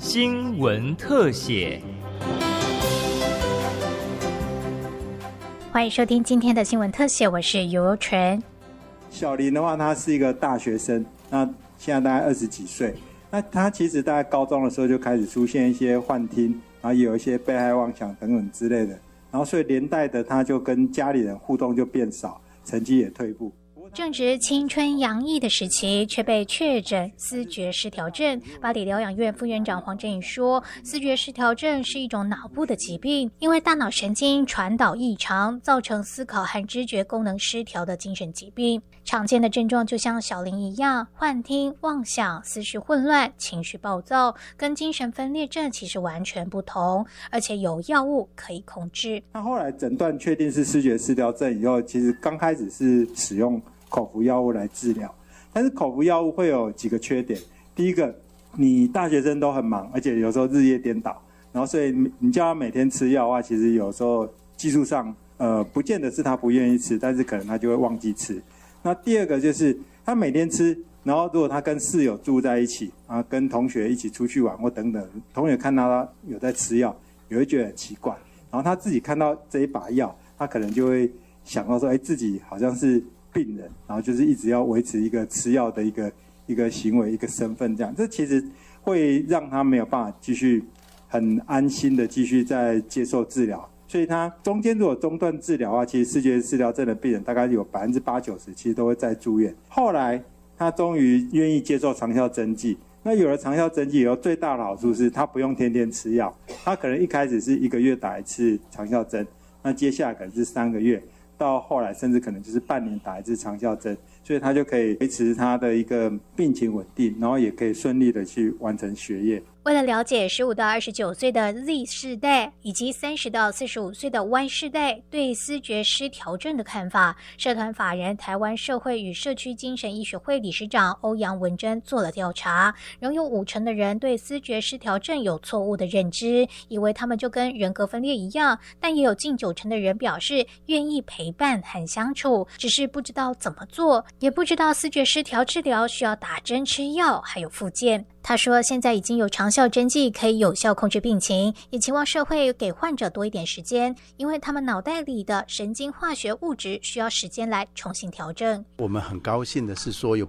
新闻特写。 欢迎收听今天的新闻特写，我是尤纯。 小林的话，他是一个大学生，那现在大概20几岁。那他其实大概高中的时候就开始出现一些幻听，然后也有一些被害妄想等等之类的，然后所以连带的他就跟家里人互动就变少，成绩也退步。 正值青春洋溢的时期，却被确诊思觉失调症。巴黎疗养院副院长黄振宇说，思觉失调症是一种脑部的疾病，因为大脑神经传导异常，造成思考和知觉功能失调的精神疾病。常见的症状就像小林一样，幻听、妄想、思绪混乱、情绪暴躁，跟精神分裂症其实完全不同，而且有药物可以控制。 他后来诊断确定是思觉失调症以后，其实刚开始是使用口服药物来治疗，但是口服药物会有几个缺点。第一个，你大学生都很忙，而且有时候日夜颠倒，然后所以你叫他每天吃药的话，其实有时候技术上不见得是他不愿意吃，但是可能他就会忘记吃。那第二个就是他每天吃，然后如果他跟室友住在一起啊，跟同学一起出去玩或等等，同学看到他有在吃药，也会觉得很奇怪。然后他自己看到这一把药，他可能就会想到说，自己好像是病人，然后就是一直要维持一个吃药的一个行为、一个身份这样，这其实会让他没有办法继续很安心的继续在接受治疗。所以他中间如果中断治疗的话，其实思觉失调症的病人大概有80%-90%其实都会再住院。后来他终于愿意接受长效针剂。那有了长效针剂以后，最大的好处是他不用天天吃药，他可能一开始是1个月打一次长效针，那接下来可能是3个月。到后来甚至可能就是半年打一次长效针，所以他就可以维持他的一个病情稳定，然后也可以顺利的去完成学业。 为了了解15到29岁的 Z 世代以及30到45岁的 Y 世代对思觉失调症的看法，社团法人台湾社会与社区精神医学会理事长欧阳文珍做了调查，仍有50%的人对思觉失调症有错误的认知，以为他们就跟人格分裂一样，但也有近90%的人表示愿意陪伴和相处，只是不知道怎么做，也不知道思觉失调治疗需要打针吃药还有复健。他说现在已经有长效针剂可以有效控制病情，也期望社会给患者多一点时间，因为他们脑袋里的神经化学物质需要时间来重新调整。 我们很高兴的是说有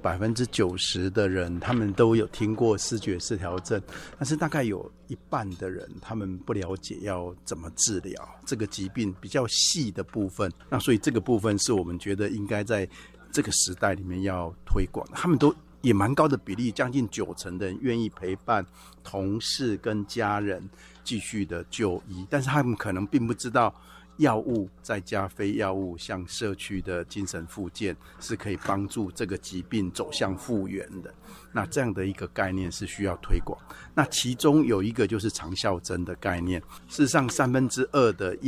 90%的人他们都有听过思觉失调症，但是大概有一半的人他们不了解要怎么治疗这个疾病比较细的部分，那所以这个部分是我们觉得应该在这个时代里面要推广。他们都也蛮高的比例，将近90%的人愿意陪伴同事跟家人继续的就医，但是他们可能并不知道药物再加非药物，像社区的精神复健是可以帮助这个疾病走向复原的。那这样的一个概念是需要推广。那其中有一个就是长效针的概念，事实上2/3的